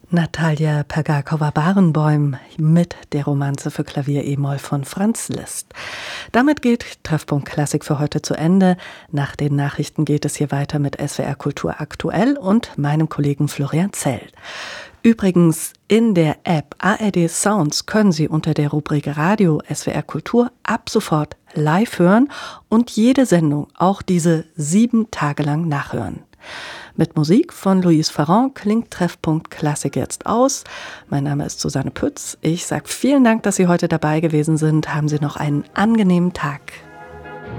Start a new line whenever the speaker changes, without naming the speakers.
Natalia Pergakowa-Barenboim mit der Romanze für Klavier e-Moll von Franz Liszt. Damit geht Treffpunkt Klassik für heute zu Ende. Nach den Nachrichten geht es hier weiter mit SWR Kultur aktuell und meinem Kollegen Florian Zell. Übrigens, in der App ARD Sounds können Sie unter der Rubrik Radio SWR Kultur ab sofort live hören und jede Sendung, auch diese 7 Tage lang nachhören. Mit Musik von Louise Farron klingt Treffpunkt Klassik jetzt aus. Mein Name ist Susanne Pütz. Ich sage vielen Dank, dass Sie heute dabei gewesen sind. Haben Sie noch einen angenehmen Tag.